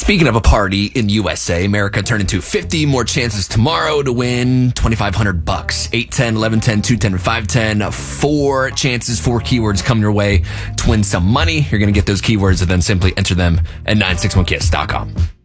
Speaking of a party in USA, America turned into 50 more chances tomorrow to win $2,500. 8, 10, 11, 10, 2, 10, 5, 10. 4 chances, 4 keywords coming your way to win some money. You're going to get those keywords and then simply enter them at 961kiss.com.